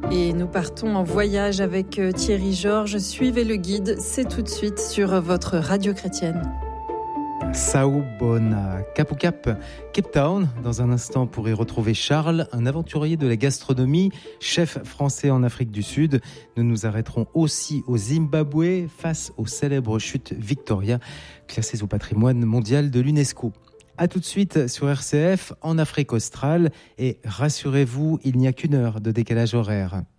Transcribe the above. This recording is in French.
Et nous partons en voyage avec Thierry Georges. Suivez le guide, c'est tout de suite sur votre radio chrétienne. Sao Bona, Cap au Cap, Cape Town. Dans un instant, pour y retrouver Charles, un aventurier de la gastronomie, chef français en Afrique du Sud. Nous nous arrêterons aussi au Zimbabwe face aux célèbres chutes Victoria, classées au patrimoine mondial de l'UNESCO. A tout de suite sur RCF, en Afrique australe. Et rassurez-vous, il n'y a qu'une heure de décalage horaire.